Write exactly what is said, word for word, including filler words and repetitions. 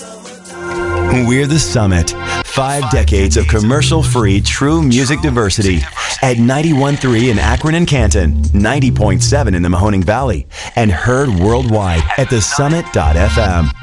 We're the Summit. Five decades of commercial-free true music diversity at ninety-one point three in Akron and Canton, ninety point seven in the Mahoning Valley, and heard worldwide at the summit dot f m.